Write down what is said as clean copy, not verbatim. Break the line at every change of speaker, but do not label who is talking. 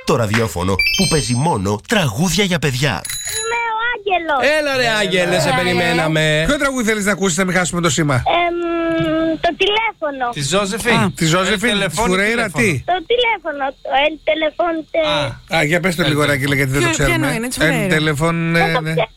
το ραδιόφωνο που παίζει μόνο τραγούδια για παιδιά.
Είμαι ο Άγγελος.
Έλα ρε Άγγελε, σε περιμέναμε.
Ποιο τραγούδι θέλεις να ακούσεις, να μην χάσουμε το σήμα?
Το τηλέφωνο.
Τη Ζώζεφιν.
Τη Ζώζεφιν, τη Φουρέιρα, τι?
Το τηλέφωνο. Το El Telefonte.
Για πες το λίγο, Άγγελε, γιατί δεν το ξέρουμε.
Ποιο είναι,
El Telefonte.
Δεν το ξέρω.